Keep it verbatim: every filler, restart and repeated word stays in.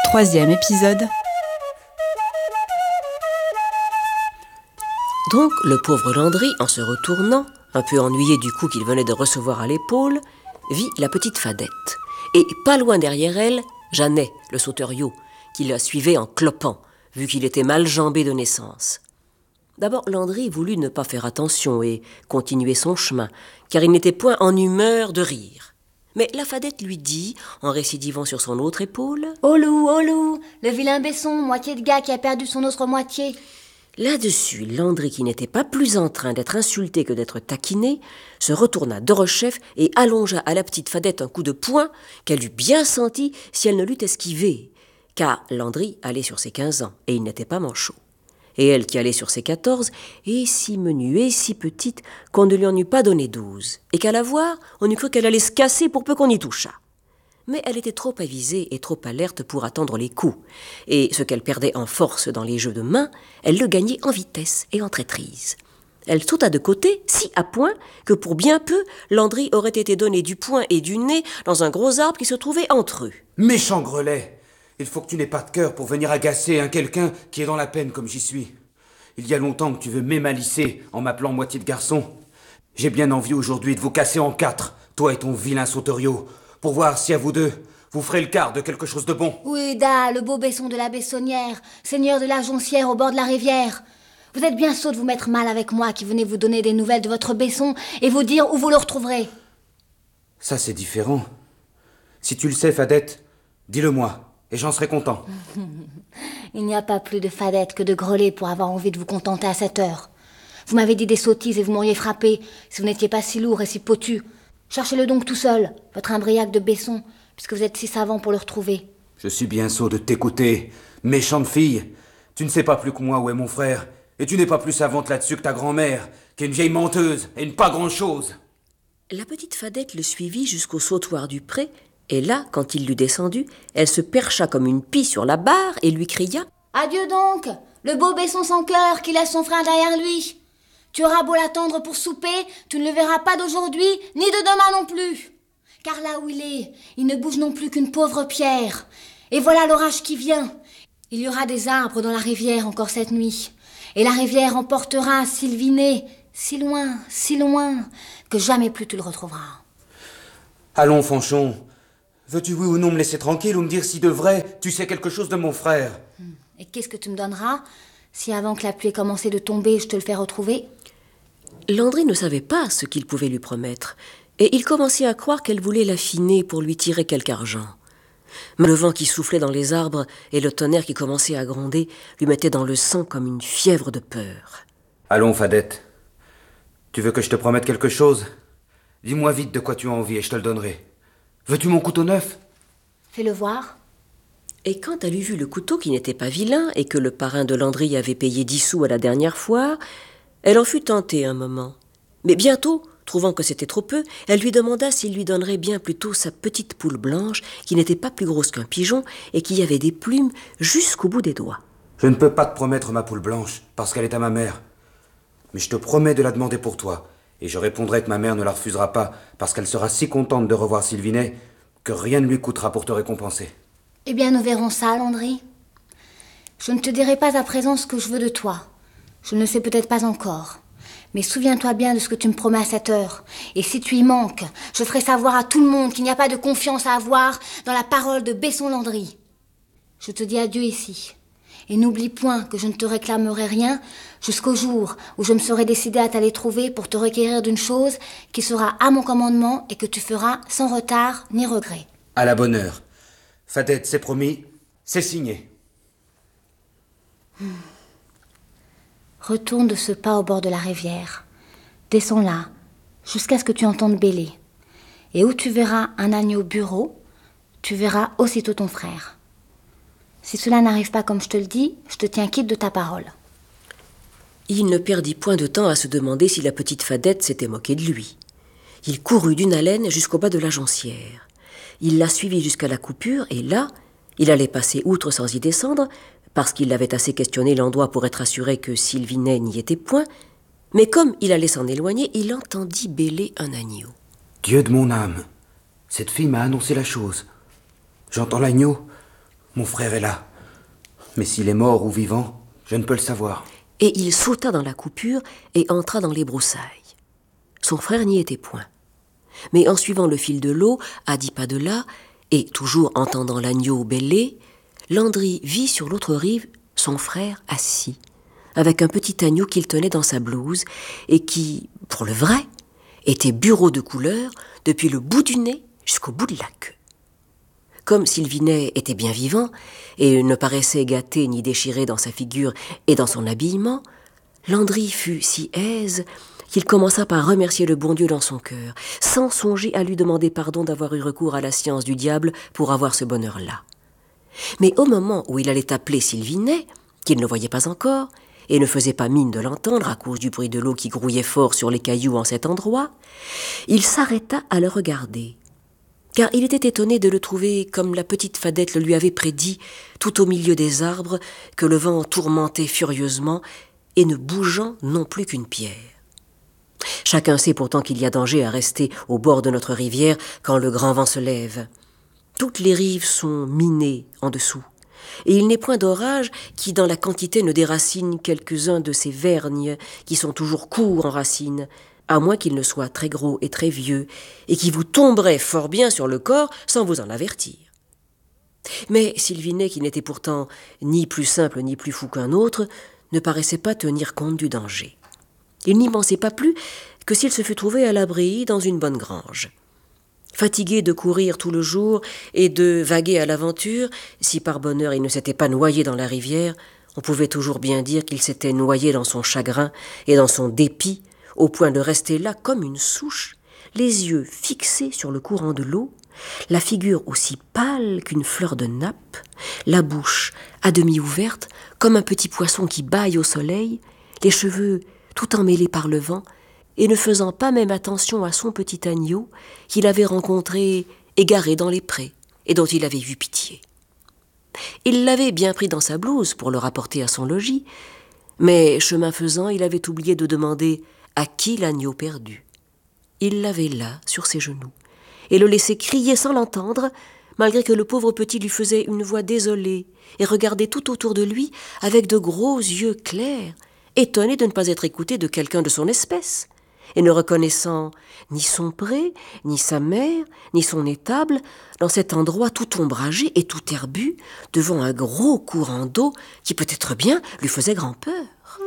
Troisième épisode. Donc, le pauvre Landry, en se retournant, un peu ennuyé du coup qu'il venait de recevoir à l'épaule, vit la petite Fadette. Et pas loin derrière elle, Jeannet, le sauteriot, qui la suivait en clopant, vu qu'il était mal jambé de naissance. D'abord, Landry voulut ne pas faire attention et continuer son chemin, car il n'était point en humeur de rire. Mais la Fadette lui dit, en récidivant sur son autre épaule: « Oh loup, oh loup, le vilain Besson, moitié de gars qui a perdu son autre moitié. » Là-dessus, Landry, qui n'était pas plus en train d'être insulté que d'être taquiné, se retourna derechef et allongea à la petite Fadette un coup de poing qu'elle eût bien senti si elle ne l'eût esquivé, car Landry allait sur ses quinze ans et il n'était pas manchot. Et elle qui allait sur ses quatorze, et si menue et si petite qu'on ne lui en eût pas donné douze, et qu'à la voir, on eût cru qu'elle allait se casser pour peu qu'on y touchât. Mais elle était trop avisée et trop alerte pour attendre les coups, et ce qu'elle perdait en force dans les jeux de main, elle le gagnait en vitesse et en traîtrise. Elle sauta de côté, si à point, que pour bien peu, Landry aurait été donné du poing et du nez dans un gros arbre qui se trouvait entre eux. « Méchant grelet! Il faut que tu n'aies pas de cœur pour venir agacer un quelqu'un qui est dans la peine comme j'y suis. Il y a longtemps que tu veux m'émalicer en m'appelant moitié de garçon. J'ai bien envie aujourd'hui de vous casser en quatre, toi et ton vilain sauteriot, pour voir si à vous deux, vous ferez le quart de quelque chose de bon. » « Oui, da, le beau Besson de la Bessonnière, seigneur de la Joncière au bord de la rivière. Vous êtes bien sot de vous mettre mal avec moi qui venez vous donner des nouvelles de votre Besson et vous dire où vous le retrouverez. » »« Ça, c'est différent. Si tu le sais, Fadette, dis-le-moi. Et j'en serai content. » »« Il n'y a pas plus de Fadette que de grelet pour avoir envie de vous contenter à cette heure. Vous m'avez dit des sottises et vous m'auriez frappé si vous n'étiez pas si lourd et si potu. Cherchez-le donc tout seul, votre imbriaque de Besson, puisque vous êtes si savant pour le retrouver. » »« Je suis bien sot de t'écouter, méchante fille. Tu ne sais pas plus que moi où est mon frère, et tu n'es pas plus savante là-dessus que ta grand-mère, qui est une vieille menteuse et une pas grand-chose. » La petite Fadette le suivit jusqu'au sautoir du pré, et là, quand il l'eut descendu, elle se percha comme une pie sur la barre et lui cria: « Adieu donc, le beau Besson sans cœur qui laisse son frère derrière lui. Tu auras beau l'attendre pour souper, tu ne le verras pas d'aujourd'hui, ni de demain non plus. Car là où il est, il ne bouge non plus qu'une pauvre pierre. Et voilà l'orage qui vient. Il y aura des arbres dans la rivière encore cette nuit. Et la rivière emportera Sylvinet, si loin, si loin, que jamais plus tu le retrouveras. » »« Allons, Fanchon. Veux-tu oui ou non me laisser tranquille ou me dire si de vrai tu sais quelque chose de mon frère ? » ?»« Et qu'est-ce que tu me donneras si avant que la pluie ait commencé de tomber, je te le fais retrouver ?» Landry ne savait pas ce qu'il pouvait lui promettre, et il commençait à croire qu'elle voulait l'affiner pour lui tirer quelque argent. Mais le vent qui soufflait dans les arbres et le tonnerre qui commençait à gronder lui mettaient dans le sang comme une fièvre de peur. « Allons, Fadette. Tu veux que je te promette quelque chose ? Dis-moi vite de quoi tu as envie et je te le donnerai. Veux-tu mon couteau neuf ? » ?»« Fais-le voir. » Et quand elle eut vu le couteau qui n'était pas vilain et que le parrain de Landry avait payé dix sous à la dernière fois, elle en fut tentée un moment. Mais bientôt, trouvant que c'était trop peu, elle lui demanda s'il lui donnerait bien plutôt sa petite poule blanche, qui n'était pas plus grosse qu'un pigeon et qui avait des plumes jusqu'au bout des doigts. « Je ne peux pas te promettre ma poule blanche, parce qu'elle est à ma mère. Mais je te promets de la demander pour toi, et je répondrai que ma mère ne la refusera pas, parce qu'elle sera si contente de revoir Sylvinet, que rien ne lui coûtera pour te récompenser. » »« Eh bien, nous verrons ça, Landry. Je ne te dirai pas à présent ce que je veux de toi. Je ne le sais peut-être pas encore. Mais souviens-toi bien de ce que tu me promets à cette heure. Et si tu y manques, je ferai savoir à tout le monde qu'il n'y a pas de confiance à avoir dans la parole de Besson Landry. Je te dis adieu ici. Et n'oublie point que je ne te réclamerai rien jusqu'au jour où je me serai décidée à t'aller trouver pour te requérir d'une chose qui sera à mon commandement et que tu feras sans retard ni regret. » »« À la bonne heure. Fadette, c'est promis, c'est signé. Hmm. Retourne de ce pas au bord de la rivière. Descends là, jusqu'à ce que tu entendes bêler. Et où tu verras un agneau bureau, tu verras aussitôt ton frère. Si cela n'arrive pas comme je te le dis, je te tiens quitte de ta parole. » Il ne perdit point de temps à se demander si la petite Fadette s'était moquée de lui. Il courut d'une haleine jusqu'au bas de la Joncière. Il la suivit jusqu'à la coupure, et là, il allait passer outre sans y descendre, parce qu'il avait assez questionné l'endroit pour être assuré que Sylvinet n'y était point, mais comme il allait s'en éloigner, il entendit bêler un agneau. « Dieu de mon âme, cette fille m'a annoncé la chose. J'entends l'agneau, Mon frère est là. Mais s'il est mort ou vivant, je ne peux le savoir. » Et il sauta dans la coupure et entra dans les broussailles. Son frère n'y était point. Mais en suivant le fil de l'eau, à dix pas de là, et toujours entendant l'agneau bêler, Landry vit sur l'autre rive son frère assis, avec un petit agneau qu'il tenait dans sa blouse, et qui, pour le vrai, était bureau de couleur depuis le bout du nez jusqu'au bout de la queue. Comme Sylvinet était bien vivant, et ne paraissait gâté ni déchiré dans sa figure et dans son habillement, Landry fut si aise qu'il commença par remercier le bon Dieu dans son cœur, sans songer à lui demander pardon d'avoir eu recours à la science du diable pour avoir ce bonheur-là. Mais au moment où il allait appeler Sylvinet, qu'il ne voyait pas encore, et ne faisait pas mine de l'entendre à cause du bruit de l'eau qui grouillait fort sur les cailloux en cet endroit, il s'arrêta à le regarder, car il était étonné de le trouver comme la petite Fadette le lui avait prédit, tout au milieu des arbres que le vent tourmentait furieusement et ne bougeant non plus qu'une pierre. Chacun sait pourtant qu'il y a danger à rester au bord de notre rivière quand le grand vent se lève. Toutes les rives sont minées en dessous, et il n'est point d'orage qui dans la quantité ne déracine quelques-uns de ces vergnes qui sont toujours courts en racines, à moins qu'ils ne soient très gros et très vieux, et qui vous tomberaient fort bien sur le corps sans vous en avertir. Mais Sylvinet, qui n'était pourtant ni plus simple ni plus fou qu'un autre, ne paraissait pas tenir compte du danger. Il n'y pensait pas plus que s'il se fût trouvé à l'abri dans une bonne grange. Fatigué de courir tout le jour et de vaguer à l'aventure, si par bonheur il ne s'était pas noyé dans la rivière, on pouvait toujours bien dire qu'il s'était noyé dans son chagrin et dans son dépit, au point de rester là comme une souche, les yeux fixés sur le courant de l'eau, la figure aussi pâle qu'une fleur de nappe, la bouche à demi ouverte comme un petit poisson qui bâille au soleil, les cheveux tout emmêlés par le vent, et ne faisant pas même attention à son petit agneau qu'il avait rencontré égaré dans les prés et dont il avait eu pitié. Il l'avait bien pris dans sa blouse pour le rapporter à son logis, mais chemin faisant, il avait oublié de demander à qui l'agneau perdu. Il l'avait là, sur ses genoux, et le laissait crier sans l'entendre, malgré que le pauvre petit lui faisait une voix désolée et regardait tout autour de lui avec de gros yeux clairs, étonné de ne pas être écouté de quelqu'un de son espèce, et ne reconnaissant ni son pré, ni sa mère, ni son étable, dans cet endroit tout ombragé et tout herbu, devant un gros courant d'eau qui peut-être bien lui faisait grand-peur.